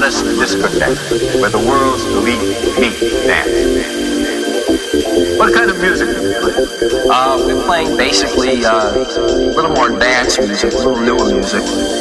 modest discotheque where the world's elite meet dance. What kind of music do you play? We're playing basically a little more dance music, a little newer music.